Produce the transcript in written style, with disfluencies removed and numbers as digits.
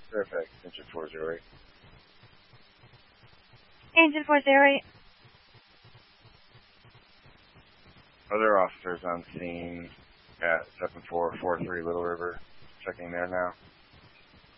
Perfect. Engine 408. Engine 408. Other officers on scene at 7443 Little River. Checking there now.